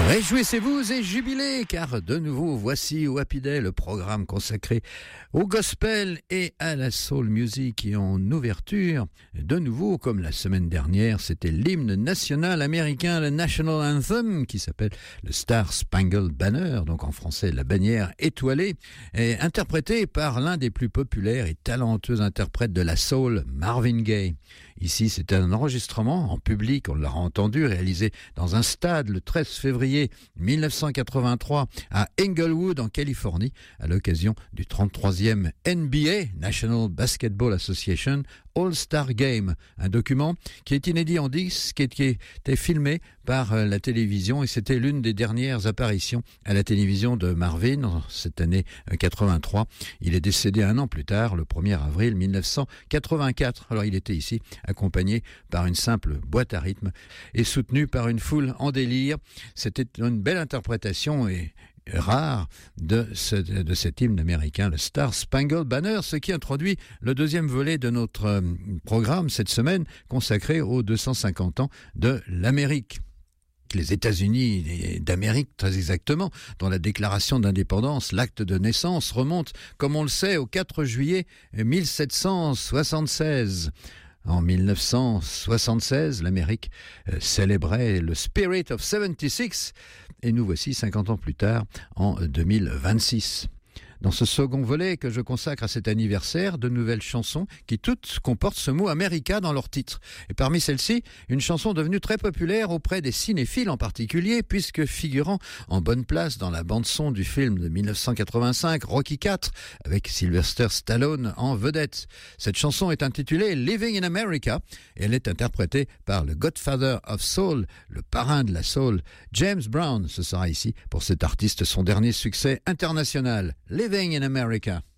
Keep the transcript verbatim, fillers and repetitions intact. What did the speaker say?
Réjouissez-vous et jubilez, car de nouveau, voici au Happy Day, le programme consacré au gospel et à la soul music qui en ouverture. De nouveau, comme la semaine dernière, c'était l'hymne national américain, le National Anthem, qui s'appelle le Star Spangled Banner, donc en français la bannière étoilée, et interprété par l'un des plus populaires et talentueux interprètes de la soul, Marvin Gaye. Ici, c'est un enregistrement en public, on l'a entendu, réalisé dans un stade le treize février mille neuf cent quatre-vingt-trois à Inglewood, en Californie, à l'occasion du trente-troisième N B A, National Basketball Association All-Star Game, un document qui est inédit en disque et qui était filmé par la télévision, et c'était l'une des dernières apparitions à la télévision de Marvin en cette année quatre-vingt-trois. Il est décédé un an plus tard, le premier avril mille neuf cent quatre-vingt-quatre. Alors il était ici accompagné par une simple boîte à rythme et soutenu par une foule en délire. C'était une belle interprétation et rare de, ce, de cet hymne américain, le Star Spangled Banner, ce qui introduit le deuxième volet de notre programme cette semaine, consacré aux deux cent cinquante ans de l'Amérique. Les États-Unis d'Amérique, très exactement, dont la déclaration d'indépendance, l'acte de naissance, remonte, comme on le sait, au quatre juillet mille sept cent soixante-seize. En mille neuf cent soixante-seize, l'Amérique euh, célébrait le Spirit of soixante-seize, et nous voici cinquante ans plus tard, en deux mille vingt-six. Dans ce second volet que je consacre à cet anniversaire, de nouvelles chansons qui toutes comportent ce mot America dans leur titre. Et parmi celles-ci, une chanson devenue très populaire auprès des cinéphiles en particulier, puisque figurant en bonne place dans la bande-son du film de mille neuf cent quatre-vingt-cinq, Rocky quatre, avec Sylvester Stallone en vedette. Cette chanson est intitulée Living in America, et elle est interprétée par le Godfather of Soul, le parrain de la soul, James Brown. Ce sera ici, pour cet artiste, son dernier succès international. Living in America.